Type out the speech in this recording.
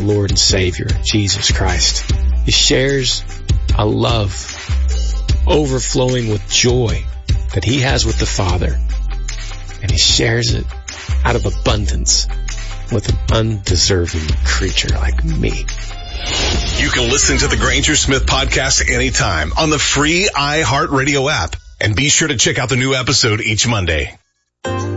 Lord and Savior, Jesus Christ. He shares a love overflowing with joy that he has with the Father. And he shares it out of abundance with an undeserving creature like me. You can listen to the Granger Smith podcast anytime on the free iHeartRadio app. And be sure to check out the new episode each Monday.